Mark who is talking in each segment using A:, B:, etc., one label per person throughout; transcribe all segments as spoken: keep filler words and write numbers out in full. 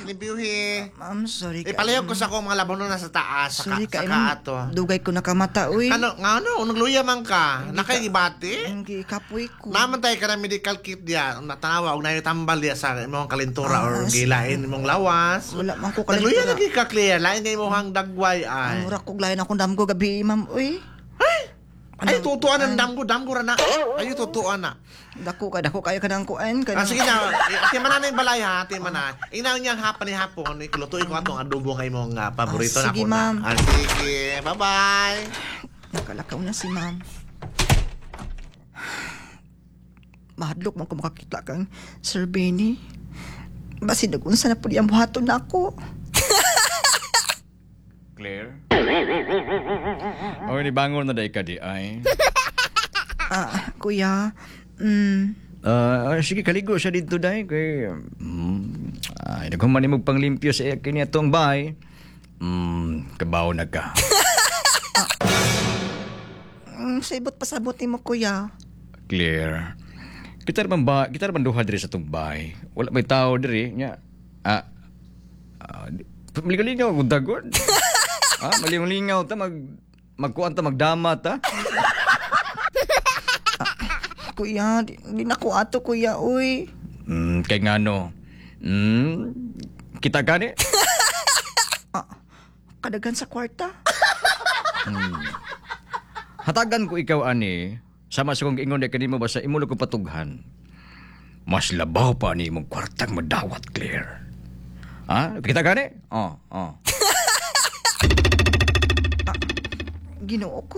A: Nibiuhi.
B: Ma'am, sorry ka.
A: Ipalihog ko sa akong mga labaw na sa taas. Sa,
B: Sorry
A: ka,
B: ka,
A: sa
B: ma'am.
A: kaato.
B: Dugay ko nakamata, uy.
A: Ano, nga ano, nagluya man ka. Nakaigibati.
B: Hindi kapoy ko.
A: Naman tayo ka na medical kit diya. Natanawa, huwag na yung tambal diya sa imong kalintura
B: Ah,
A: or
B: sige.
A: gilain imong lawas.
B: Wala man ko
A: Nagluya
B: kalintura.
A: lagi ka, clear. Lain na imong hang dagway ay.
B: Ang mura kong lain akong damgo gabi, ma'am, uy.
A: Ay, tutuan ng damgo, damgo ra na. Ay, tutuan na.
B: Dako ka, dako kayo ka ng kuan.
A: Ah, sige na, ati man na yung balay ha, ati man na. Inaw niyang hapon ni hapon, ikulutuin ko atong adobo kay mong uh, paborito
B: Ah,
A: na
B: sige,
A: ko na.
B: ma'am.
A: Ah, sige, bye-bye.
B: Nakalakaw na si ma'am. Mahadlok man ko makakita kang Sir Benny. Basi nagunsa na po niyang buhaton na ako.
C: Claire? O, nibangon na day ka di ay.
B: Ah, kuya, mm,
C: Ah, sige, kaligo siya dito day. Kay, mm, ay, naghuman ni mong panglimpyo sa kini atong bahay. Mm, kabaw na ka.
B: mm sabot pasabot mo, kuya.
C: Claire. Kita naman ba, kita naman duha diri sa atong bahay. Wala may tao diri nya. Ah, ah maligalingaw kung dagon. Ah, malingaw ta mag magkuan ta magdama ta.
B: Kuya, di, di na ko ato, kuya, uy.
C: Mm, kay ngano. Mm, kita gani.
B: Kadagan sa kwarta.
C: Hatagan ko ikaw ani. Sama sa kong ingon na kanimo basta imulo ko patughan. Mas labaw pa ni mong kwartang madawat, Claire. Ha? Kita gani? Oh, oh.
B: Ginoo ko.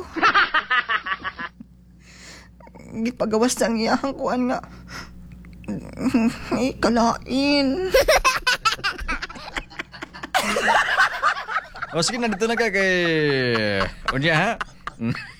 B: Gipagawas ng iyang kuan nga. Ay, kalain.
C: O sige na, dito na ka kay... Unya ha?